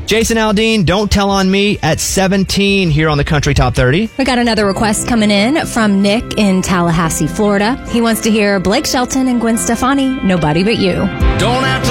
Jason Aldean, Don't Tell on Me at 17 here on the Country Top 30. We got another request coming in from Nick in Tallahassee, Florida. He wants to hear Blake Shelton and Gwen Stefani, Nobody But You. Don't have to